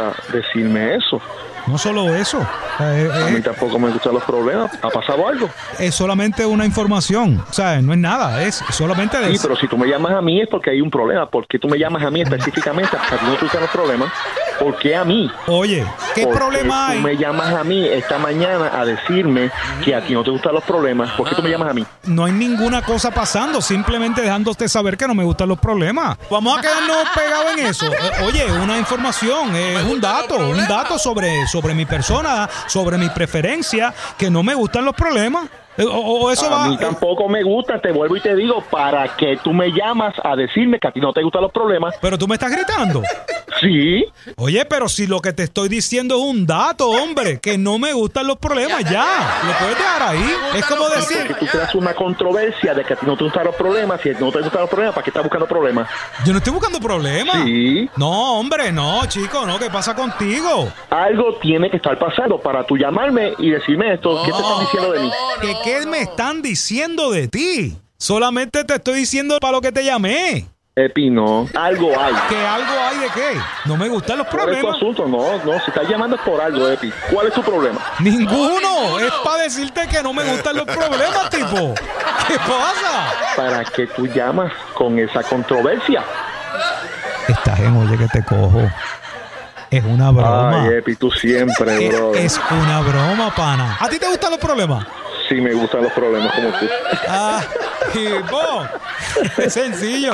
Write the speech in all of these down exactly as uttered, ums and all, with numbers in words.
gusta decirme eso. No solo eso. Eh, A eh, mí tampoco me gustan los problemas. ¿Ha pasado algo? es solamente una información. O sea, no es nada. Es solamente de Sí, pero si tú me llamas a mí es porque hay un problema. ¿Por qué tú me llamas a mí específicamente? A ti no te gustan los problemas. ¿Por qué a mí? Oye, ¿qué ¿Por problema qué hay? tú me llamas a mí esta mañana a decirme que a ti no te gustan los problemas? ¿Por qué tú me llamas a mí? No hay ninguna cosa pasando, simplemente dejándote saber que no me gustan los problemas. Vamos a quedarnos pegados en eso. Eh, Oye, una información, es un dato, un dato sobre, sobre mi persona, sobre mi preferencia, que no me gustan los problemas. Eh, O, o eso A va. mí tampoco me gusta, te vuelvo y te digo, ¿para qué tú me llamas a decirme que a ti no te gustan los problemas? Pero tú me estás gritando. Sí, Oye, pero si lo que te estoy diciendo es un dato, hombre, que no me gustan los problemas, ya. Lo puedes dejar ahí. Es como que decir, tú creas una controversia de que a ti no te gustan los problemas, si no te gustan los problemas, ¿para qué estás buscando problemas? yo no estoy buscando problemas. Sí. No, hombre, no, chico, no. ¿Qué pasa contigo? Algo tiene que estar pasando para tú llamarme y decirme esto. ¿Qué te están diciendo de mí? ¿Qué, ¿Qué me están diciendo de ti? Solamente te estoy diciendo para lo que te llamé. Epi, no. Algo hay. ¿Que algo hay de qué? No me gustan los ¿Cuál es tu problemas. asunto? No, no. Si estás llamando es por algo, Epi. ¿Cuál es tu problema? Ninguno. Es para decirte que no me gustan los problemas, tipo. ¿Qué pasa? ¿Para qué tú llamas con esa controversia? Estás en oye que te cojo. Es una broma. Ay, Epi, tú siempre, es, bro. es una broma, pana. ¿A ti te gustan los problemas? Sí me gustan los problemas como tú. Ah, tipo. Es sencillo.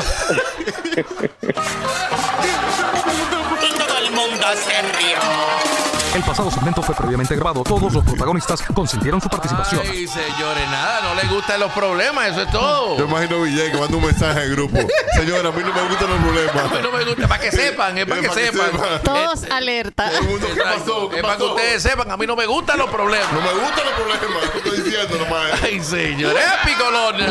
Y todo el mundo se rió. El pasado segmento fue previamente grabado. Todos los protagonistas consintieron su participación. Ay, señores, nada, no les gustan los problemas, eso es todo. Yo imagino a Villay que manda un mensaje al grupo. Señora, a mí no me gustan los A mí problemas. no me gusta, para que sepan, es para que sepan. Todos alerta. Todo el mundo, ¿qué Exacto. pasó? ¿Qué Es para que pasó? ustedes sepan, a mí no me gustan los problemas. No me gustan los problemas. ¿Qué estoy diciendo nomás? Ay, señor, es picolón.